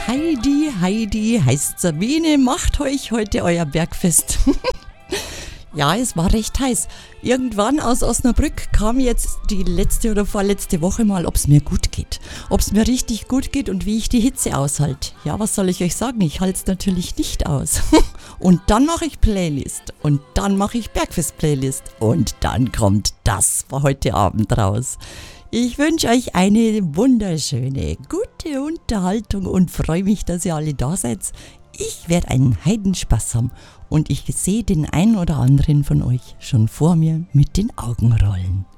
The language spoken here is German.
Heidi, Heidi heißt Sabine, macht euch heute euer Bergfest. Ja, es war recht heiß. Irgendwann aus Osnabrück kam jetzt die letzte oder vorletzte Woche mal, ob es mir gut geht. Ob es mir richtig gut geht und wie ich die Hitze aushalte. Ja, was soll ich euch sagen? Ich halte es natürlich nicht aus. Und dann mache ich Playlist. Und dann mache ich Bergfest-Playlist. Und dann kommt das für heute Abend raus. Ich wünsche euch eine wunderschöne, gute Unterhaltung und freue mich, dass ihr alle da seid. Ich werde einen Heidenspaß haben und ich sehe den einen oder anderen von euch schon vor mir mit den Augen rollen.